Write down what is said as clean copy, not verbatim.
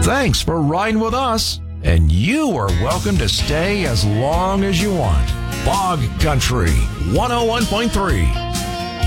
Thanks for riding with us, and you are welcome to stay as long as you want. Bog Country 101.3.